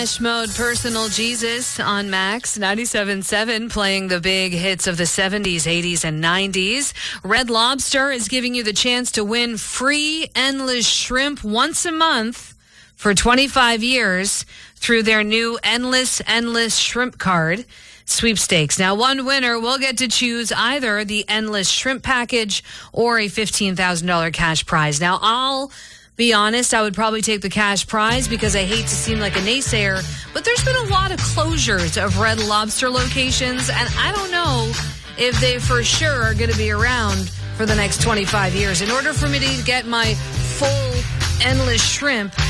Mode Personal Jesus on Max 97.7, playing the big hits of the 70s, 80s, and 90s. Red Lobster is giving you the chance to win free endless shrimp once a month for 25 years through their new Endless Shrimp Card sweepstakes. Now, one winner will get to choose either the Endless Shrimp Package or a $15,000 cash prize. Now, I'll be honest, I would probably take the cash prize because I hate to seem like a naysayer, but there's been a lot of closures of Red Lobster locations, and I don't know if they for sure are going to be around for the next 25 years. In order for me to get my full endless shrimp,